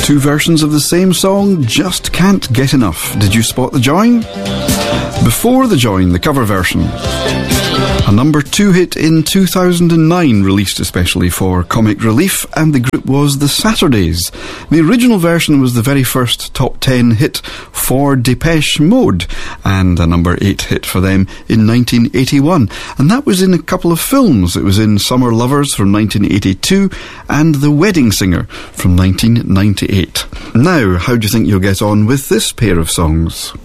Two versions of the same song, Just Can't Get Enough. Did you spot the join? Before the join, the cover version. A number 2 hit in 2009, released especially for Comic Relief, and the group was The Saturdays. The original version was the very first top 10 hit for Depeche Mode, and a number 8 hit for them in 1981. And that was in a couple of films. It was in Summer Lovers from 1982 and The Wedding Singer from 1998. Now, how do you think you'll get on with this pair of songs?